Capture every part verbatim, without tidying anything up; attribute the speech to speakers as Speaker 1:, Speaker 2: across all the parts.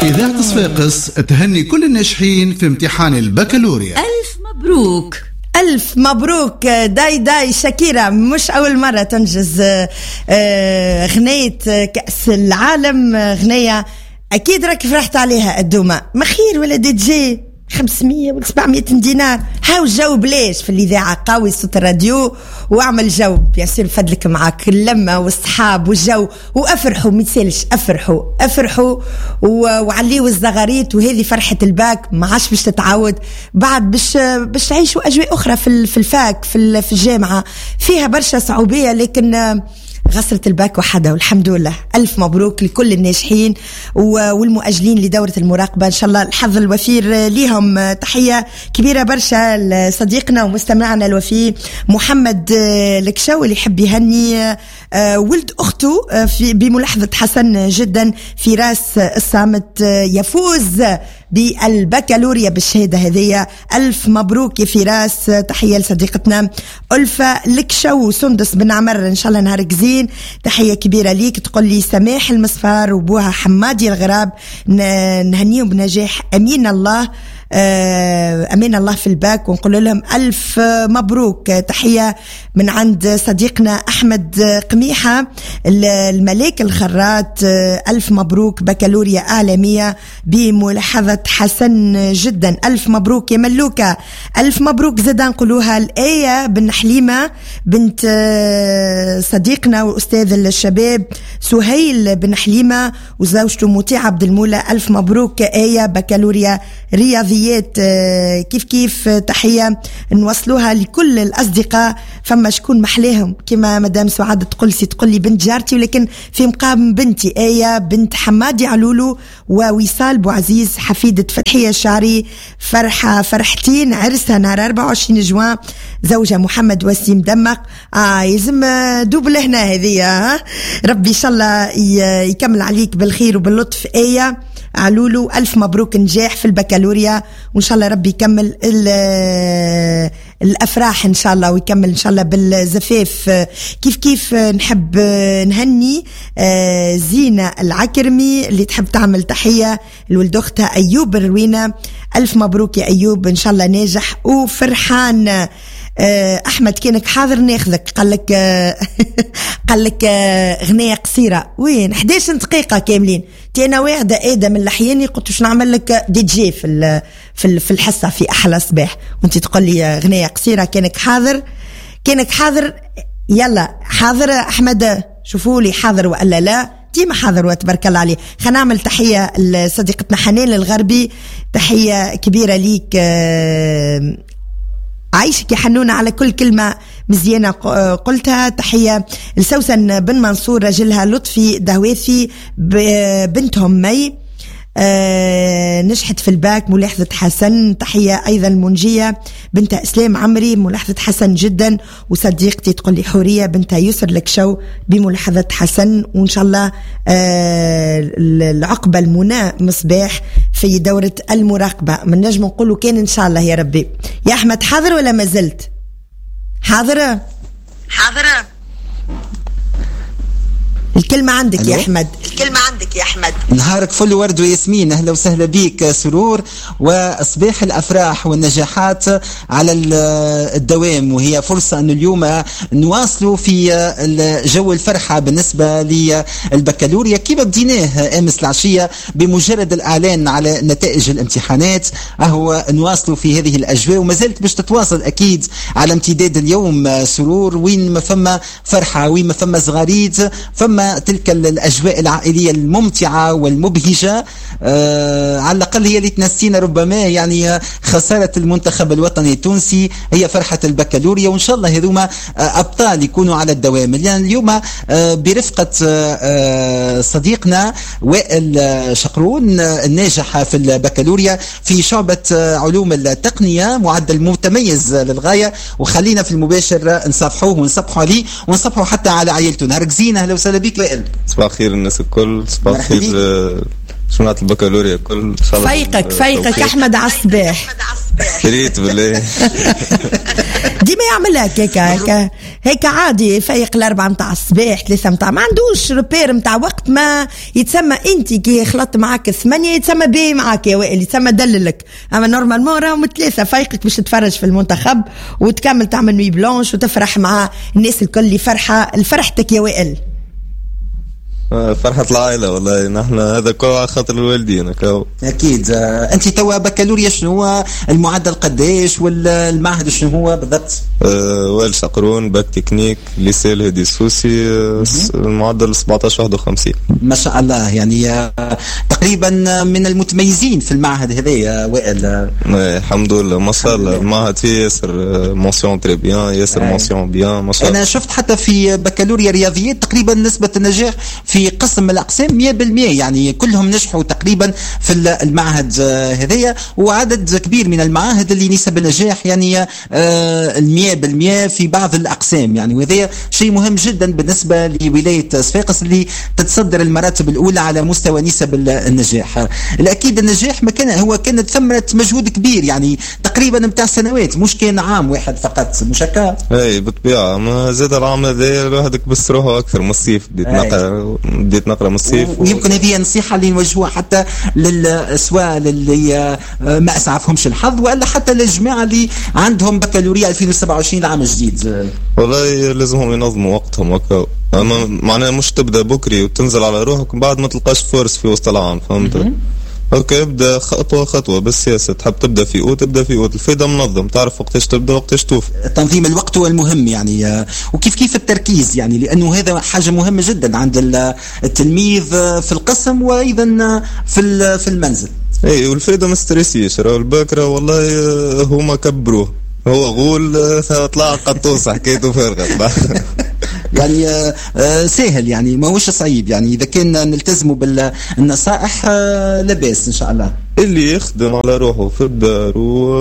Speaker 1: إذاعة صفاقس تهني كل الناجحين في امتحان البكالوريا.
Speaker 2: ألف مبروك.
Speaker 3: ألف مبروك داي داي شاكيرا، مش أول مرة تنجز غنية كأس العالم، غنية أكيد راك فرحت عليها الدومة مخير ولا دي جي خمسمية ولا سبعمية دينار. هاو الجو بلاش في الإذاعة، قوي صوت الراديو وأعمل جو بيصير فضلك معك اللمة والصحاب والجو، وأفرحوا متسالش أفرحوا أفرحوا وعليوا الزغاريت، وهذه فرحة الباك ما عاش باش تتعاود بعد، باش باش تعيشوا أجواء أخرى في في الفاك في في الجامعة فيها برشا صعوبية، لكن غسرة الباك وحدها والحمد لله. ألف مبروك لكل الناجحين والمؤجلين لدورة المراقبة، إن شاء الله الحظ الوفير ليهم. تحية كبيرة برشا لصديقنا ومستمعنا الوفي محمد الكشاوي اللي يحب يهني ولد أخته في بملاحظة حسن جدا في راس الصامت يفوز بالبكالوريا بالشهادة هذه. ألف مبروك يا فراس. تحية لصديقتنا ألفة لكشو وسندس بن عمر، إن شاء الله نهارك زين. تحية كبيرة ليك. تقول لي سماح المصفار وبوها حمادي الغراب نهنيهم بنجاح أمين الله أمين الله في الباك، ونقول لهم ألف مبروك. تحية من عند صديقنا أحمد قميحة الملاك الخرات، ألف مبروك بكالوريا عالمية بملاحظة حسن جدا. ألف مبروك يا ملوكة. ألف مبروك زاد نقولوها الآية بن حليمة بنت صديقنا وأستاذ الشباب سهيل بن حليمة وزوجته مطيع عبد المولى. ألف مبروك آية بكالوريا رياضيات كيف كيف. تحية نوصلوها لكل الأصدقاء، فما شكون محلاهم كما مدام سعادة تقول سي تقول لي بنت جارتي، ولكن في مقام بنتي آية بنت حمادي علولو ووصال بوعزيز حفيدة فتحية الشعري. فرحة فرحتين عرسها نهار أربعة وعشرين جوان، زوجها محمد وسيم دمق. آه يزم دوب لهنا هذه. ربي إن شاء الله يكمل عليك بالخير وباللطف آية علولو. ألف مبروك نجاح في البكالوريا، وإن شاء الله ربي يكمل الأفراح إن شاء الله، ويكمل إن شاء الله بالزفاف. كيف كيف نحب نهني زينة العكرمي اللي تحب تعمل تحية لولد أختها أيوب الروينة. ألف مبروك يا أيوب، إن شاء الله ناجح وفرحان. أحمد كانك حاضر ناخذك، قال لك قال لك غنية قصيرة وين إحدى عشرة دقيقة كاملين. تينا واحدة آدم اللحياني قلت باش نعمل لك دي جي في في في الحصة في أحلى صباح، وانت تقول لي غنية قصيرة. كانك حاضر كانك حاضر يلا حاضر أحمد، شوفوا لي حاضر ولا لا. ديما حاضر وتبارك الله عليه. خلينا نعمل تحية لصديقتنا حنان الغربي، تحية كبيرة ليك. عايشك يا حنونة على كل كلمة مزيانة قلتها. تحية لسوسن بن منصور رجلها لطفي دهواثي بنتهم مي آه نجحت في الباك ملاحظة حسن. تحية أيضا المنجية بنت إسلام عمري ملاحظة حسن جدا، وصديقتي تقول لي حورية بنت يسر لكشو بملاحظة حسن. وإن شاء الله آه العقبة المنى مصباح في دورة المراقبة. من نجم نقوله كان إن شاء الله يا ربي. يا أحمد حاضر ولا ما زلت حاضرة؟ حاضرة الكلمة عندك يا أحمد. الكلمة عندك يا أحمد.
Speaker 4: نهارك فل ورد وياسمين، أهلا وسهلا بيك. سرور وصباح الأفراح والنجاحات على الدوام، وهي فرصة أن اليوم نواصلوا في جو الفرحة بالنسبة للبكالوريا كيف بديناه أمس العشية بمجرد الإعلان على نتائج الامتحانات. أهو نواصلوا في هذه الأجواء، وما زالت باش تتواصل أكيد على امتداد اليوم. سرور وين ما فما فرحة، وين ما فما زغاريد، فما تلك الأجواء العائلية الممتعة والمبهجة. آه على الأقل هي اللي تنسينا ربما يعني خسارة المنتخب الوطني التونسي، هي فرحة البكالوريا. وإن شاء الله هذوما آه أبطال يكونوا على الدوام. يعني اليوم آه برفقة آه صديقنا وائل شقرون الناجح في البكالوريا في شعبة آه علوم التقنية، معدل متميز للغاية. وخلينا في المباشر نصفحوه ونصبحوا عليه ونصبحوا حتى على عائلته. نهارك زين، أهلا وسهلا بك وائل.
Speaker 5: صباح الخير الناس الكل. صباح الخير
Speaker 2: سمعت البكالوريا كل
Speaker 3: فيقك فيقك أحمد عالصباح
Speaker 2: ريت بالله.
Speaker 3: ديما يعمل هيك هيك هيك عادي يفيق الأربعة متاع الصباح ثلاثة متاع ما عندوش روبير متاع وقت ما يتسمى انت كي خلطت معاك الثمانية يتسمى بي معاك يا وائل يتسمى دللك. اما نورمال راهم ثلاثة فيقك باش تتفرج في المنتخب وتكمل تعمل نوي بلانش وتفرح مع الناس الكل اللي فرحة الفرحتك يا وائل.
Speaker 2: فرحة العائلة والله نحن هذا كله على خاطر الوالدين كاو.
Speaker 4: أكيد. آه، أنت توا بكالوريا شنو هو المعدل قداش والمعهد شنو هو بالضبط؟
Speaker 2: أه وائل شقرون باك تكنيك ليسي الهدي السوسي أه المعدل سبعطاش واحد وخمسين.
Speaker 4: ما شاء الله يعني آه، تقريبا من المتميزين في المعهد هذا يا وائل. آه،
Speaker 2: الحمد لله ما شاء الله المعهد فيه ياسر مونسيون تري بيان ياسر مونسيون بيان ما شاء الله.
Speaker 4: أنا شفت حتى في بكالوريا رياضيات تقريبا نسبة النجاح في في قسم من الأقسام مية بالمية يعني كلهم نجحوا تقريبا في المعهد هذايا وعدد كبير من المعاهد اللي نسب النجاح يعني المية بالمية في بعض الأقسام يعني وهذا شيء مهم جدا بالنسبة لولاية صفاقس اللي تتصدر المراتب الأولى على مستوى نسب النجاح. الأكيد النجاح ما كان هو كانت ثمرة مجهود كبير يعني تقريبا متاع سنوات مش كان عام واحد فقط مش هكا؟
Speaker 2: اي بالطبيعة ما زاد العام هذا الواحد كبس روحه أكثر من الصيف بديت نقرا بديت نقرا من الصيف
Speaker 4: ويمكن هذه نصيحة اللي نوجهوها حتى للسواء اللي ما أسعفهمش الحظ ولا حتى للجماعة اللي عندهم بكالوريا ألفين وسبعة وعشرين العام الجديد.
Speaker 2: والله لازمهم ينظموا وقتهم وكا أما معناها مش تبدأ بكري وتنزل على روحك بعد ما تلقاش فرص في وسط العام فهمت؟ اوكي ابدا خطوه خطوه بالسياسه تحب تبدا في او تبدا في او الفايده منظم تعرف وقتاش تبدا وقتاش توفي.
Speaker 4: تنظيم الوقت هو المهم يعني وكيف كيف التركيز يعني لانه هذا حاجه مهمه جدا عند التلميذ في القسم وايضا في في المنزل.
Speaker 2: اي والفايده ما ستريسيش راهو الباكره والله هما كبروه هو غول طلع قطوس حكايته فارغه
Speaker 4: يعني آه سهل يعني ما هوش صعيب يعني إذا كان نلتزموا بالنصائح آه لباس إن شاء الله.
Speaker 2: اللي يخدم على روحه في الدار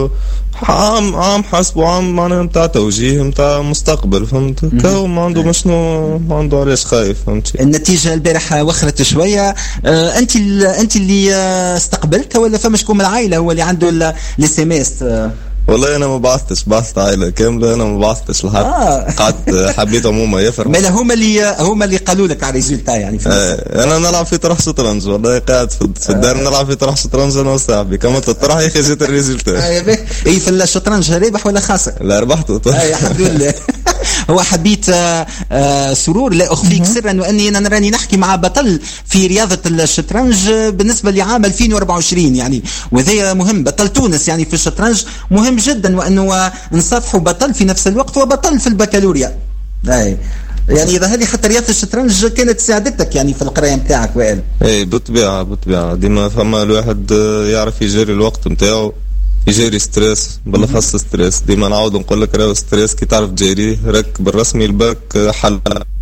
Speaker 2: وعام عام حسب عام معناها متاع توجيه متاع مستقبل فهمت كاو ما عنده مشنو ما عنده علاش خايف فهمت.
Speaker 4: النتيجة البارح وخرت شوية آه أنت أنت اللي استقبلتها ولا فما شكون من العائلة هو اللي عنده السماس؟ آه
Speaker 2: والله انا ما بعثتش بعثت عائله كامله انا ما بعثتش لحد
Speaker 4: آه.
Speaker 2: قعدت حبيتهم هما يفرحوا
Speaker 4: ما هما اللي هما اللي قالوا لك على الريزولتا يعني في
Speaker 2: آه. انا نلعب في طرح شطرنج والله قاعد في الدار آه. نلعب في طرح شطرنج انا وصاحبي كما تطرح يا اخي جيت الريزولتا
Speaker 4: آه اي في الشطرنج ربح ولا خاسر؟
Speaker 2: لا ربحت
Speaker 4: آه الحمد لله. هو حبيت آه آه سرور لا اخفيك سرا واني انا راني نحكي مع بطل في رياضه الشطرنج بالنسبه لعام ألفين وأربعة وعشرين يعني وهذا مهم بطل تونس يعني في الشطرنج مهم جدا وانه نصافحوا بطل في نفس الوقت وبطل في البكالوريا. اي يعني اذا هذه حتى رياضه الشطرنج كانت ساعدتك يعني في القرايه نتاعك وائل.
Speaker 2: اي بالطبيعه بالطبيعه ديما فما الواحد يعرف يجري الوقت نتاعو يجري ستريس بالاخص ستريس ديما نعاود نقول لك راهو ستريس كي تعرف تجري راك بالرسمي الباك حل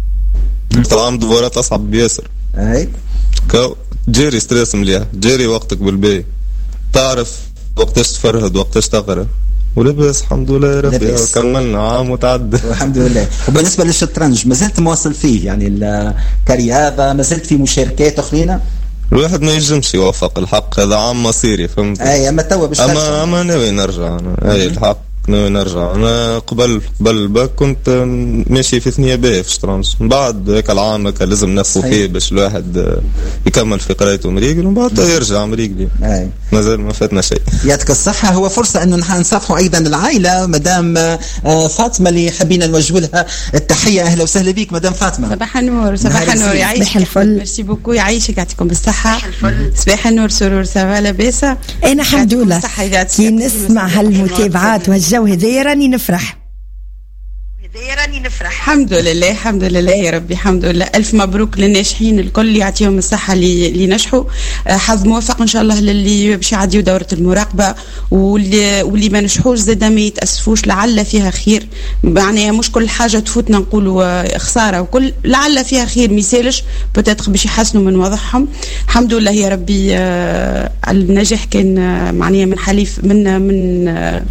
Speaker 2: طبعا دورات اصعب بياسر.
Speaker 4: اي
Speaker 2: كاو جيري ستريس مليح جيري وقتك بالباهي تعرف وقتاش تفرهد وقتاش تقرا ولبس الحمد لله يا ربي كملنا عام وتعدى
Speaker 4: الحمد لله. وبالنسبه للشطرنج ما زلت مواصل فيه يعني كرياضه ما زلت في مشاركات اخرين؟
Speaker 2: الواحد ما ينجمش يوفق الحق هذا عام مصيري فهمت.
Speaker 4: اي اما توا باش
Speaker 2: اما اما ناوي نرجع انا اي الحق ناوي نرجع انا قبل قبل الباك كنت ماشي في ثنيه باهيه في الشطرنج من بعد هيك العام هيك لازم نفسه فيه باش الواحد يكمل في قرايته مريقل ومن بعد يرجع مريقلي مازال ما فاتنا شيء.
Speaker 4: يعطيك الصحه. هو فرصه انه نحن نصافحوا ايضا العائله مدام فاطمه اللي حبينا نوجه لها التحيه. اهلا وسهلا بك مدام فاطمه.
Speaker 5: صباح النور صباح النور يعيشك الفل ميرسي بوكو يعيشك يعطيكم بالصحه. صباح النور سرور سافا لاباس
Speaker 3: انا الحمد لله كي نسمع هالمتابعات والجو هذايا راني نفرح
Speaker 5: راني نفرح الحمد لله الحمد لله يا ربي الحمد لله. ألف مبروك للناجحين الكل يعطيهم الصحة اللي, اللي نجحوا. حظ موفق إن شاء الله للي باش يعديوا دورة المراقبة واللي, واللي ما نجحوش زاد ما يتأسفوش لعل فيها خير معناها مش كل حاجة تفوتنا نقولوا خسارة وكل لعل فيها خير ميسالش بتاتخ باش يحسنوا من وضعهم. الحمد لله يا ربي النجاح كان معناها من حليف من من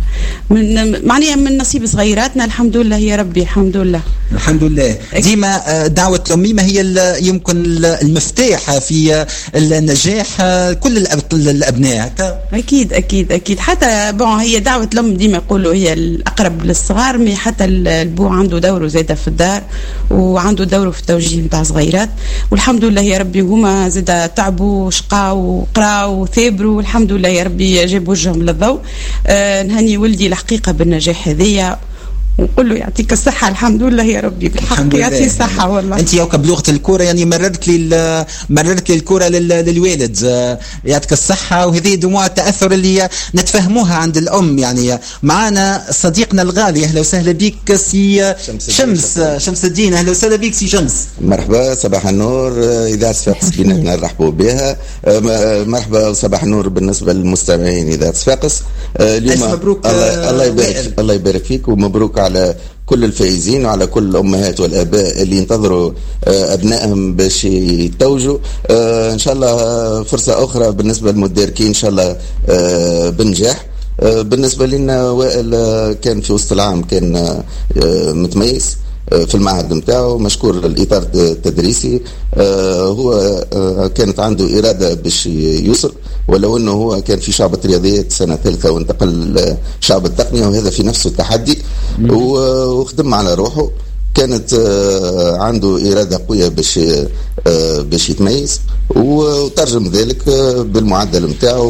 Speaker 5: من معناها من نصيب صغيراتنا. الحمد لله يا ربي، الحمد لله
Speaker 4: الحمد لله. ديما دعوة الأميمة هي يمكن المفتاح في النجاح كل الأبناء.
Speaker 5: أكيد أكيد أكيد. حتى بون هي دعوة الأم ديما يقولوا هي الأقرب للصغار، مي حتى البو عنده دوره زاده في الدار وعنده دوره في التوجيه نتاع صغيرات. والحمد لله يا ربي هما زاده تعبوا وشقاوا وقراوا وثابروا، والحمد لله يا ربي جابوا وجههم للضوء. أه نهني ولدي الحقيقة بالنجاح هذيا ونقول له يعطيك الصحة. الحمد لله يا ربي، بالحق يعطيه الصحة والله.
Speaker 4: أنت يوكا بلغة الكورة يعني مررت لي مررت لي الكورة للوالد، يعطيك الصحة. وهذه دموع التأثر اللي نتفهموها عند الأم. يعني معنا صديقنا الغالي، أهلا وسهلا بك سي شمس شمس, شمس الدين. أهلا وسهلا بك سي شمس.
Speaker 6: مرحبا، صباح النور. إذاعة صفاقس بيناتنا نرحبوا بها. مرحبا وصباح النور بالنسبة للمستمعين إذاعة صفاقس. اليوم
Speaker 4: مبروك.
Speaker 6: الله يبارك الله يبارك فيك، ومبروك على كل الفائزين وعلى كل الأمهات والآباء اللي ينتظروا أبنائهم باش يتوجوا. إن شاء الله فرصة أخرى بالنسبة للمداركين إن شاء الله بنجاح. بالنسبة لنا وائل كان في وسط العام كان متميز في المعهد متاعه، مشكور الإطار التدريسي. هو كانت عنده إرادة باش يوصل، ولو أنه هو كان في شعبة رياضيات سنة ثالثة وانتقل شعب التقنية، وهذا في نفسه التحدي وخدم على روحه. كانت عنده إرادة قوية باش باش يتميز، وترجم ذلك بالمعدل متاعه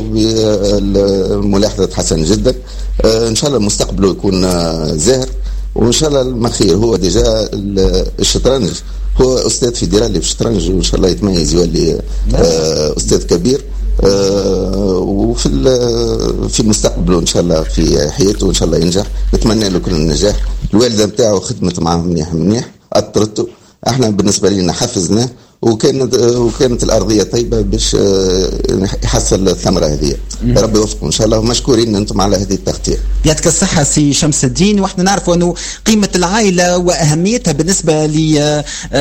Speaker 6: بملاحظة حسن جدا. إن شاء الله مستقبله يكون زاهر، وإن شاء الله المخير. هو ديجا الشطرنج، هو أستاذ في ديرالي في الشطرنج، وإن شاء الله يتميز يولي أستاذ كبير. وفي في مستقبله إن شاء الله في حياته إن شاء الله ينجح. نتمنى له كل النجاح. الوالدة متاعه خدمت معه منيح منيح، أطرته. احنا بالنسبة لنا حفزناه، وكانت وكانت الأرضية طيبة باش يحصل الثمرة هذه. يا رب يوفقكم إن شاء الله، ومشكورين أنتم على هذه التغطية.
Speaker 4: يعطيك الصحة سي شمس الدين. وإحنا نعرفوا أنه قيمة العائلة وأهميتها بالنسبة ل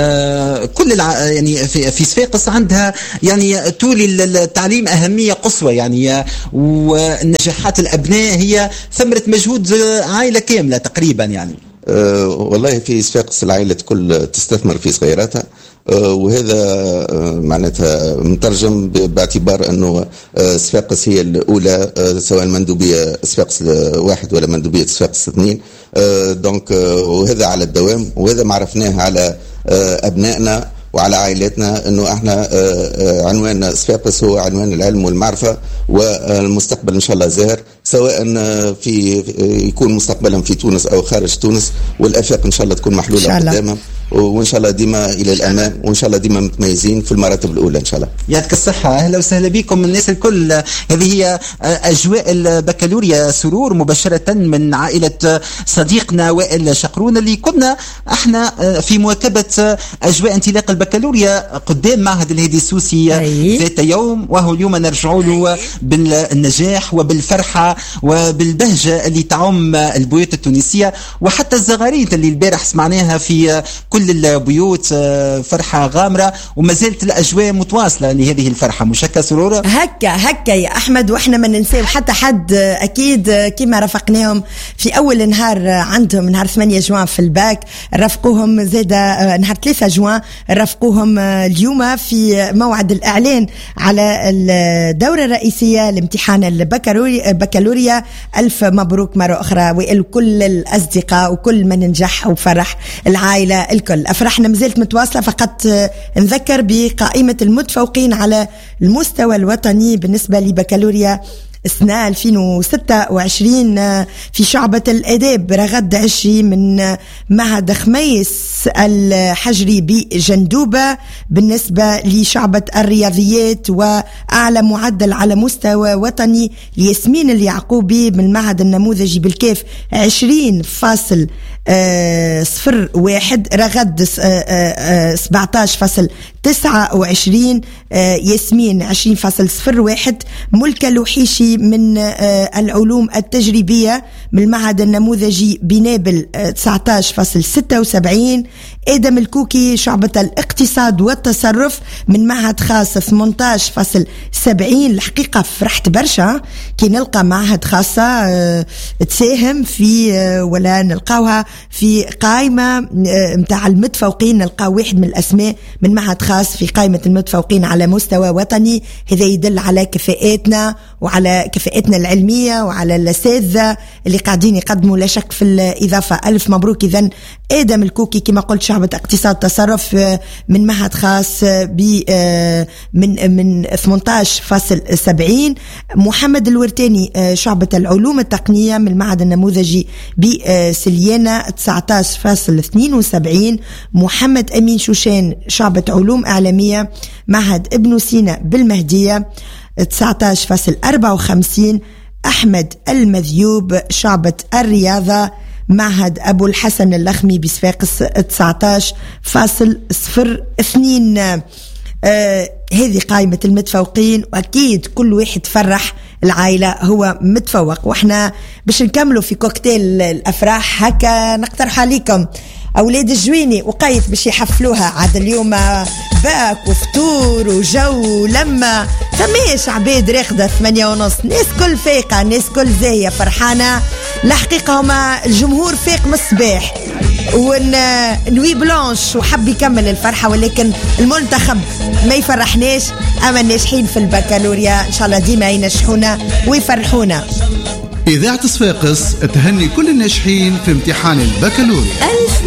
Speaker 4: كل الع... يعني في في صفاقس عندها يعني طول التعليم أهمية قصوى يعني، والنجاحات الأبناء هي ثمرة مجهود عائلة كاملة تقريبا يعني.
Speaker 6: أه والله في صفاقس العائلة كل تستثمر في صغيراتها، أه وهذا أه معناتها مترجم باعتبار أنه أه صفاقس هي الأولى، أه سواء المندوبية صفاقس واحد ولا مندوبية صفاقس اثنين. أه دونك أه وهذا على الدوام، وهذا ما عرفناه على أه أبنائنا وعلى عائلاتنا، أنه احنا عنوان صفاقس هو عنوان العلم والمعرفة، والمستقبل إن شاء الله زاهر، سواء في يكون مستقبلا في تونس أو خارج تونس، والآفاق إن شاء الله تكون محلولة قدامهم، وإن شاء الله ديما إلى الأمام، وإن شاء الله ديما متميزين في المراتب الأولى إن شاء الله.
Speaker 4: يعطيك الصحة. أهلا وسهلا بكم الناس الكل. هذه هي أجواء البكالوريا سرور مباشرة من عائلة صديقنا وائل شقرون، اللي كنا احنا في مواكبة أجواء انطلاق البكالوريا قدام معهد الهادي السوسي ذات يوم، وهو اليوم نرجع له بالنجاح وبالفرحة وبالبهجة اللي تعم البيوت التونسية، وحتى الزغاريد اللي البارح سمعناها في كل البيوت، فرحة غامرة، وما زالت الأجواء متواصلة لهذه الفرحة. مش هكا سرورة؟
Speaker 3: هكا هكا يا أحمد، وإحنا ما ننساو حتى حد أكيد كما رافقناهم في أول نهار عندهم نهار ثمانية جوان في الباك، رافقوهم زادة نهار ثلاثة جوان، رافقوهم اليوم في موعد الإعلان على الدورة الرئيسية لامتحان البكالوريا. ألف مبروك مرة أخرى، وكل الأصدقاء وكل من نجح وفرح العائلة الكل. أفرحنا مازالت متواصلة، فقط نذكر بقائمة المتفوقين على المستوى الوطني بالنسبة لبكالوريا سنة ألفين وستة وعشرين في شعبة الآداب. رغد عشي من معهد خميس الحجري بجندوبة بالنسبة لشعبة الرياضيات، وأعلى معدل على مستوى وطني لياسمين اليعقوبي من المعهد النموذجي بالكيف عشرين فاصل صفر واحد. رغد سبعتاش فاصل تسعة وعشرين، ياسمين عشرين فاصل صفر واحد، ملكة لوحيشي من العلوم التجريبية من المعهد النموذجي بنابل تسعة عشر فاصل ستة وسبعين، آدم الكوكي شعبة الاقتصاد والتصرف من معهد خاص ثمانية عشر فاصل سبعين. الحقيقة فرحت برشا كي نلقى معهد خاصة اه تساهم في اه ولا نلقاوها في قائمة اه متاع المتفوقين، نلقاو واحد من الأسماء من معهد خاص في قائمة المتفوقين على مستوى وطني. هذا يدل على كفاءاتنا وعلى كفاءاتنا العلمية وعلى الأساتذة اللي قاعدين يقدموا لا شك في الإضافة. ألف مبروك إذن آدم الكوكي كما قلت شعبة اقتصاد تصرف من معهد خاص ب من من ثمانية عشر فاصل سبعين. محمد الورتاني شعبة العلوم التقنية من المعهد النموذجي بسليانة تسعة عشر فاصل اثنين وسبعين. محمد أمين شوشان شعبة علوم إعلامية معهد ابن سينا بالمهدية تسعة عشر فاصل أربعة وخمسين. أحمد المذيوب شعبة الرياضة معهد أبو الحسن اللخمي بصفاقس تسعة عشر فاصل صفر اثنين. آه هذه قائمة المتفوقين، وأكيد كل واحد فرح العائلة هو متفوق. وإحنا باش نكملوا في كوكتيل الأفراح هكا نقترح عليكم أولاد الجويني وقيت باش يحفلوها عاد اليوم باك وفطور وجو لما فماش عباد راقدة ثمانية ونص، ناس كل فايقة، ناس كل زاهية فرحانة. الحقيقة هما الجمهور فاق من الصباح ونوي بلانش وحب يكمل الفرحة، ولكن المنتخب ما يفرحناش. أما الناجحين في البكالوريا إن شاء الله ديما ينجحونا ويفرحونا.
Speaker 1: إذاعة صفاقس تهني كل الناجحين في امتحان البكالوريا.